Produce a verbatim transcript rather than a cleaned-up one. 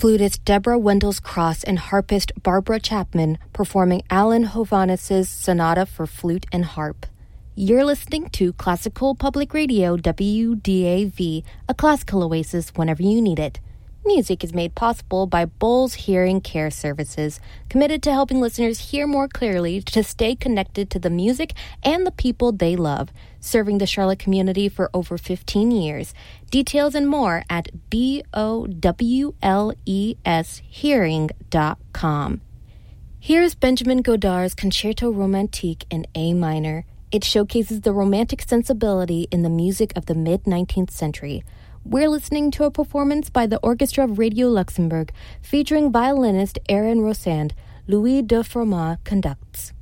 flutist Deborah Wendels-Cross and harpist Barbara Chapman performing Alan Hovhannes' Sonata for Flute and Harp. You're listening to Classical Public Radio W D A V, a classical oasis whenever you need it. Music is made possible by Bowles Hearing Care Services, committed to helping listeners hear more clearly to stay connected to the music and the people they love, serving the Charlotte community for over fifteen years. Details and more at B O W L E S hearing dot com. Here's Benjamin Godard's Concerto Romantique in A minor. It showcases the romantic sensibility in the music of the mid-nineteenth century. We're listening to a performance by the Orchestra of Radio Luxembourg, featuring violinist Aaron Rosand. Louis de Froment conducts.